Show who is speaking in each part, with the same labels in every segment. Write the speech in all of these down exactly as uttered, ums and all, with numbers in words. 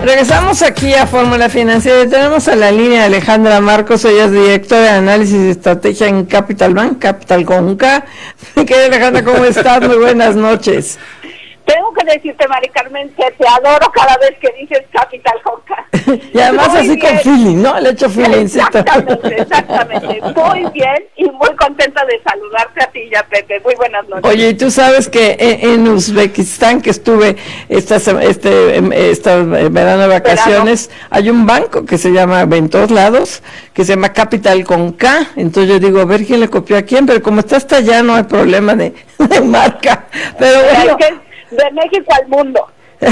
Speaker 1: Regresamos aquí a Fórmula Financiera. Tenemos a la línea a Alejandra Marcos, ella es directora de análisis y estrategia en Capital Bank, Capital con K. ¿Qué, Alejandra, cómo estás? Muy buenas noches.
Speaker 2: Tengo que decirte, Mari Carmen, que te adoro cada vez que dices Capital con K.
Speaker 1: Y además muy así bien. Con feeling, ¿no? Le echo feeling.
Speaker 2: Exactamente, exactamente. Muy bien y muy contenta de saludarte a ti y a Pepe. Muy buenas noches.
Speaker 1: Oye, y tú sabes que en, en Uzbekistán, que estuve esta, este, esta verano de vacaciones, verano. Hay un banco que se llama, en todos lados, que se llama Capital con K. Entonces yo digo, a ver quién le copió a quién, pero como está hasta allá no hay problema de, de marca. Pero bueno.
Speaker 2: De México al mundo.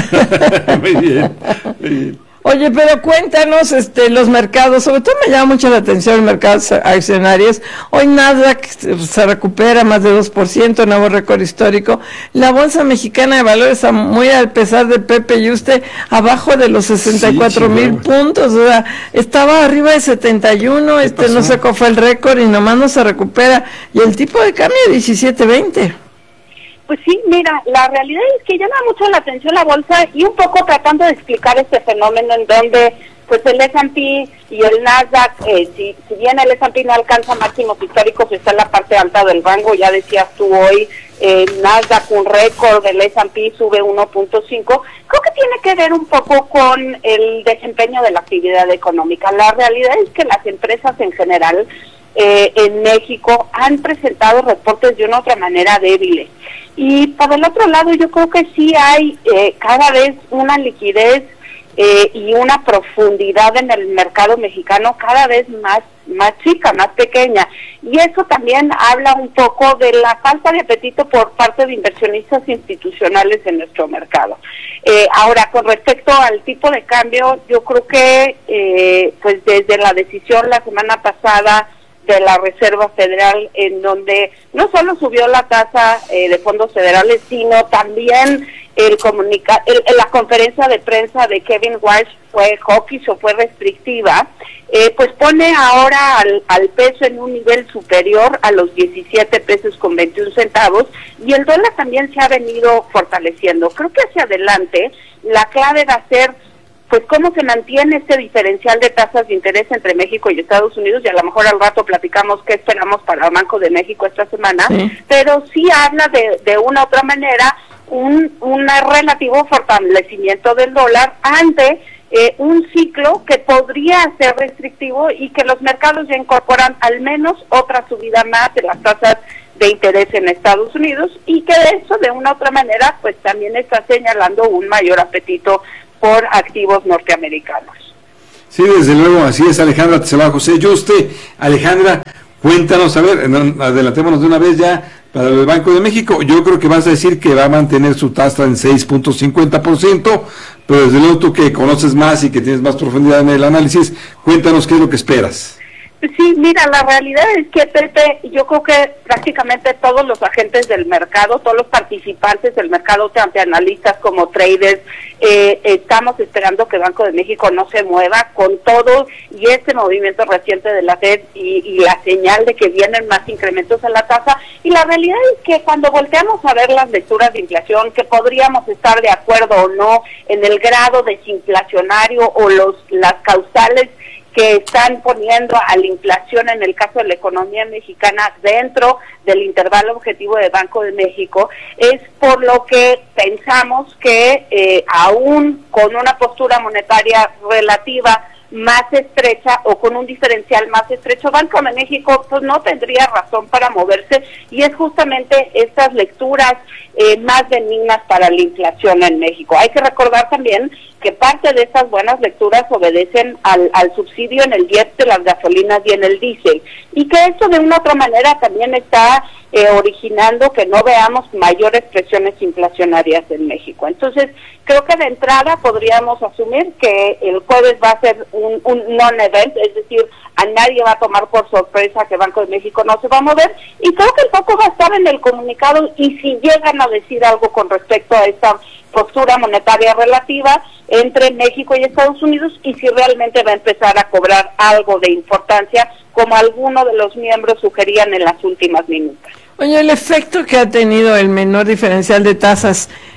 Speaker 3: Muy bien, muy bien.
Speaker 1: Oye, pero cuéntanos, este, los mercados, sobre todo me llama mucho la atención el mercado accionarios. Hoy Nasdaq se recupera más de dos por ciento, nuevo récord histórico. La Bolsa Mexicana de Valores, muy al pesar de Pepe y usted, abajo de los sesenta y cuatro mil sí, puntos, o sea, estaba arriba de setenta y uno, este, no sé cuál fue el récord y nomás no se recupera. Y el tipo de cambio diecisiete veinte.
Speaker 2: Pues sí, mira, la realidad es que llama mucho la atención la bolsa y un poco tratando de explicar este fenómeno en donde pues el ese and pe y el Nasdaq, eh, si, si bien el ese and pe no alcanza máximos históricos, está en la parte alta del rango, ya decías tú hoy, eh, Nasdaq un récord, el ese and pe sube uno punto cinco, creo que tiene que ver un poco con el desempeño de la actividad económica. La realidad es que las empresas en general eh, en México han presentado reportes de una otra manera débiles. Y por el otro lado, yo creo que sí hay eh, cada vez una liquidez eh, y una profundidad en el mercado mexicano cada vez más más chica, más pequeña. Y eso también habla un poco de la falta de apetito por parte de inversionistas institucionales en nuestro mercado. Eh, ahora, con respecto al tipo de cambio, yo creo que eh, pues desde la decisión la semana pasada de la Reserva Federal, en donde no solo subió la tasa eh, de fondos federales, sino también el comunica el, la conferencia de prensa de Kevin Walsh fue hawkish o fue restrictiva, eh, pues pone ahora al, al peso en un nivel superior a los diecisiete pesos con veintiún centavos, y el dólar también se ha venido fortaleciendo. Creo que hacia adelante la clave va a ser pues cómo se mantiene este diferencial de tasas de interés entre México y Estados Unidos, y a lo mejor al rato platicamos qué esperamos para el Banco de México esta semana, sí. Pero sí habla de, de una u otra manera un, un relativo fortalecimiento del dólar ante eh, un ciclo que podría ser restrictivo y que los mercados ya incorporan al menos otra subida más de las tasas de interés en Estados Unidos, y que eso de una u otra manera pues también está señalando un mayor apetito por activos norteamericanos.
Speaker 3: Sí, desde luego, así es, Alejandra, se va José Yuste. Alejandra, cuéntanos, a ver, adelantémonos de una vez ya para el Banco de México. Yo creo que vas a decir que va a mantener su tasa en seis punto cincuenta por ciento, pero desde luego tú que conoces más y que tienes más profundidad en el análisis, cuéntanos qué es lo que esperas.
Speaker 2: Sí, mira, la realidad es que, Pepe, yo creo que prácticamente todos los agentes del mercado, todos los participantes del mercado, tanto analistas como traders, eh, estamos esperando que Banco de México no se mueva con todo y este movimiento reciente de la Fed y, y la señal de que vienen más incrementos en la tasa. Y la realidad es que cuando volteamos a ver las lecturas de inflación, que podríamos estar de acuerdo o no en el grado desinflacionario o los las causales que están poniendo a la inflación en el caso de la economía mexicana dentro del intervalo objetivo de Banco de México, es por lo que pensamos que eh, aún con una postura monetaria relativa más estrecha o con un diferencial más estrecho, Banco de México pues no tendría razón para moverse, y es justamente estas lecturas eh, más benignas para la inflación en México. Hay que recordar también que parte de estas buenas lecturas obedecen al, al subsidio en el I E P de las gasolinas y en el diésel, y que esto de una u otra manera también está eh, originando que no veamos mayores presiones inflacionarias en México. Entonces, creo que de entrada podríamos asumir que el jueves va a ser un, un non-event, es decir, a nadie va a tomar por sorpresa que Banco de México no se va a mover, y creo que el foco va a estar en el comunicado, y si llegan a decir algo con respecto a esta postura monetaria relativa entre México y Estados Unidos, y si realmente va a empezar a cobrar algo de importancia, como algunos de los miembros sugerían en las últimas minutas.
Speaker 1: Oye, el efecto que ha tenido el menor diferencial de tasas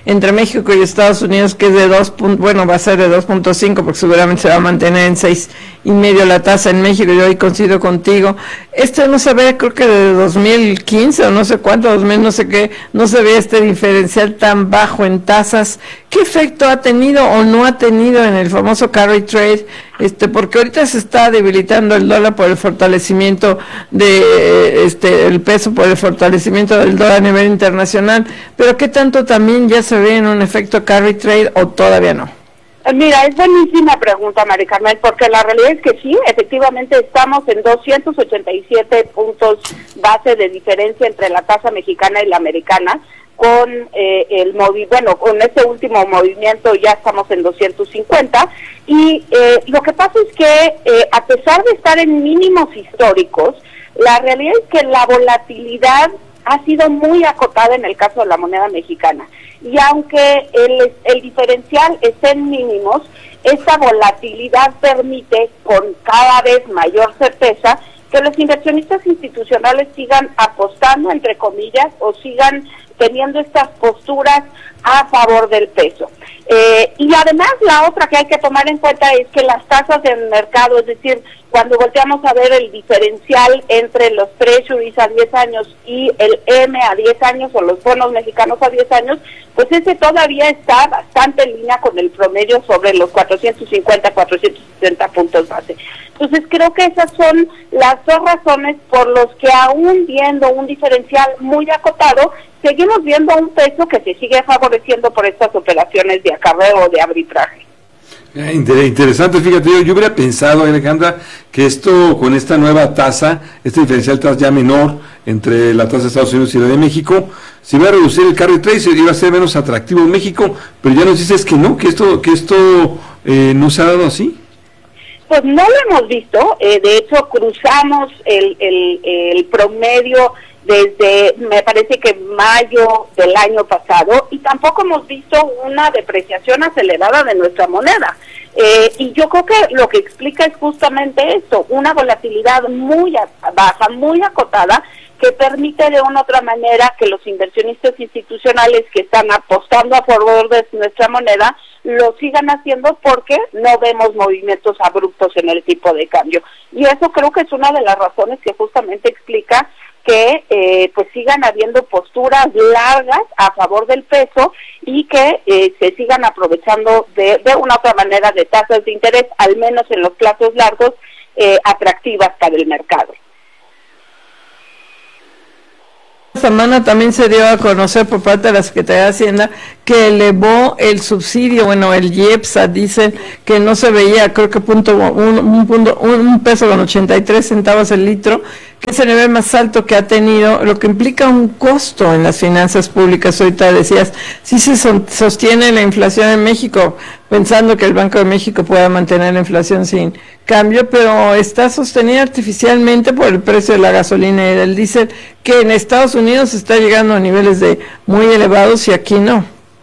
Speaker 1: entre México y Estados Unidos, que es de dos, bueno, va a ser de dos punto cinco, porque seguramente se va a mantener en seis y medio la tasa en México. Yo ahí coincido contigo. Esto no se ve, creo que de dos mil quince o no sé cuánto, dos mil no sé qué, no se ve este diferencial tan bajo en tasas. ¿Qué efecto ha tenido o no ha tenido en el famoso carry trade? Este, porque ahorita se está debilitando el dólar por el fortalecimiento de este el peso, por el fortalecimiento del dólar a nivel internacional, pero ¿qué tanto también ya se ve en un efecto carry trade o todavía no?
Speaker 2: Mira, es buenísima pregunta, Mari Carmen, porque la realidad es que sí, efectivamente estamos en doscientos ochenta y siete puntos base de diferencia entre la tasa mexicana y la americana. Con eh, el movi bueno, con este último movimiento ya estamos en doscientos cincuenta, y eh, lo que pasa es que eh, a pesar de estar en mínimos históricos, la realidad es que la volatilidad ha sido muy acotada en el caso de la moneda mexicana, y aunque el, el diferencial esté en mínimos, esta volatilidad permite con cada vez mayor certeza que los inversionistas institucionales sigan apostando, entre comillas, o sigan teniendo estas posturas a favor del peso. Eh, y además la otra que hay que tomar en cuenta es que las tasas del mercado, es decir, cuando volteamos a ver el diferencial entre los treasuries a diez años y el M a diez años o los bonos mexicanos a diez años, pues ese todavía está bastante en línea con el promedio sobre los cuatrocientos cincuenta, cuatrocientos sesenta puntos base. Entonces creo que esas son las dos razones por los que aún viendo un diferencial muy acotado, seguimos viendo un peso que se sigue favoreciendo por estas operaciones de acarreo o de arbitraje.
Speaker 3: Eh, interesante, fíjate, yo, yo hubiera pensado, Alejandra, que esto con esta nueva tasa, este diferencial tasa ya menor entre la tasa de Estados Unidos y la de México, se iba a reducir el carry trade, se iba a ser menos atractivo en México, pero ya nos dices que no, que esto que esto eh, no se ha dado así.
Speaker 2: Pues no lo hemos visto, eh, de hecho cruzamos el, el, el promedio desde, me parece que mayo del año pasado, y tampoco hemos visto una depreciación acelerada de nuestra moneda. Eh, y yo creo que lo que explica es justamente esto, una volatilidad muy baja, muy acotada, que permite de una u otra manera que los inversionistas institucionales que están apostando a favor de nuestra moneda lo sigan haciendo, porque no vemos movimientos abruptos en el tipo de cambio. Y eso creo que es una de las razones que justamente explica que eh, pues sigan habiendo posturas largas a favor del peso y que eh, se sigan aprovechando de, de una u otra manera de tasas de interés, al menos en los plazos largos, eh, atractivas para el mercado.
Speaker 1: Esta semana también se dio a conocer por parte de la Secretaría de Hacienda que elevó el subsidio, bueno, el IEPSA, dicen que no se veía, creo que punto un, un punto un peso con ochenta y tres centavos el litro, que es el nivel más alto que ha tenido, lo que implica un costo en las finanzas públicas. Ahorita decías, sí se sostiene la inflación en México, pensando que el Banco de México pueda mantener la inflación sin cambio, pero está sostenida artificialmente por el precio de la gasolina y del diésel, que en Estados Unidos está llegando a niveles de muy elevados y aquí no.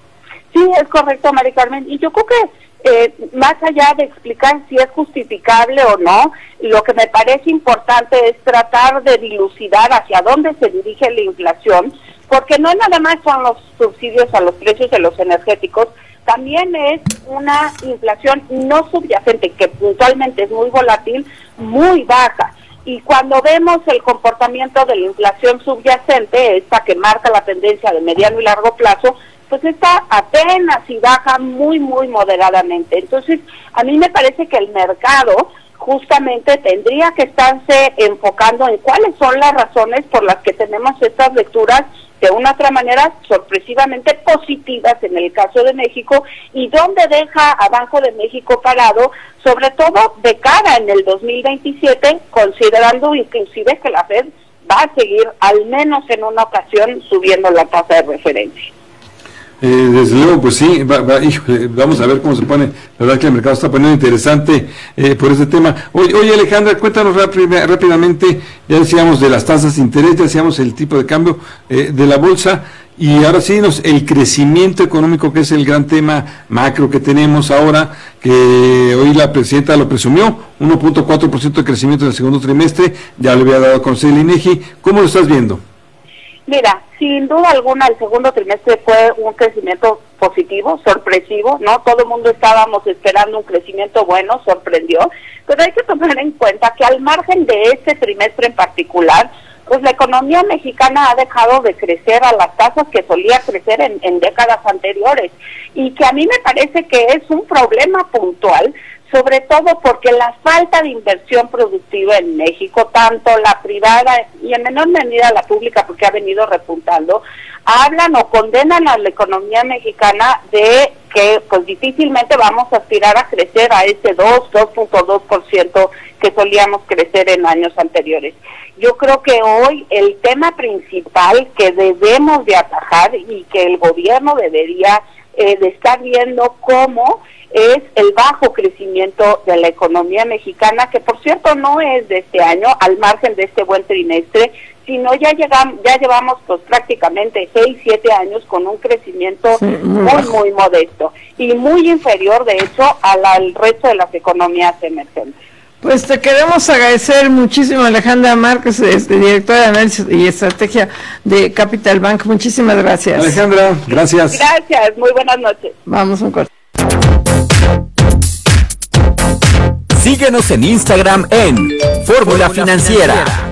Speaker 2: Sí, es correcto, Mari Carmen, y yo creo que Eh, más allá de explicar si es justificable o no, lo que me parece importante es tratar de dilucidar hacia dónde se dirige la inflación, porque no nada más son los subsidios a los precios de los energéticos, también es una inflación no subyacente, que puntualmente es muy volátil, muy baja. Y cuando vemos el comportamiento de la inflación subyacente, esta que marca la tendencia de mediano y largo plazo, pues está apenas y baja muy, muy moderadamente. Entonces, a mí me parece que el mercado justamente tendría que estarse enfocando en cuáles son las razones por las que tenemos estas lecturas de una otra manera sorpresivamente positivas en el caso de México, y dónde deja a Banco de México parado, sobre todo de cara en el dos mil veintisiete, considerando inclusive que la Fed va a seguir al menos en una ocasión subiendo la tasa de referencia.
Speaker 3: Eh, desde luego, pues sí, va, va, híjole, vamos a ver cómo se pone. La verdad que el mercado está poniendo interesante eh, por este tema. Oye, oye Alejandra, cuéntanos rápida, rápidamente, ya decíamos de las tasas de interés, ya decíamos el tipo de cambio eh, de la bolsa, y ahora sí, nos, el crecimiento económico, que es el gran tema macro que tenemos ahora, que hoy la presidenta lo presumió, uno punto cuatro por ciento de crecimiento en el segundo trimestre, ya le había dado a conocer el INEGI. ¿Cómo lo estás viendo?
Speaker 2: Mira, sin duda alguna el segundo trimestre fue un crecimiento positivo, sorpresivo, ¿no? Todo el mundo estábamos esperando un crecimiento bueno, sorprendió, pero hay que tomar en cuenta que al margen de este trimestre en particular, pues la economía mexicana ha dejado de crecer a las tasas que solía crecer en, en décadas anteriores, y que a mí me parece que es un problema puntual, sobre todo porque la falta de inversión productiva en México, tanto la privada y en menor medida la pública, porque ha venido repuntando, hablan o condenan a la economía mexicana de que pues difícilmente vamos a aspirar a crecer a ese dos, dos punto dos por ciento que solíamos crecer en años anteriores. Yo creo que hoy el tema principal que debemos de atajar y que el gobierno debería eh, de estar viendo cómo es el bajo crecimiento de la economía mexicana, que por cierto no es de este año, al margen de este buen trimestre, sino ya llegamos, ya llevamos pues prácticamente seis, siete años con un crecimiento sí, muy, muy, muy modesto y muy inferior, de hecho, al, al resto de las economías emergentes.
Speaker 1: Pues te queremos agradecer muchísimo, Alejandra Márquez, este, directora de Análisis y Estrategia de Capital Bank. Muchísimas gracias.
Speaker 3: Alejandra, gracias.
Speaker 2: Gracias, muy buenas noches.
Speaker 1: Vamos un corte.
Speaker 4: Síguenos en Instagram en Fórmula Financiera.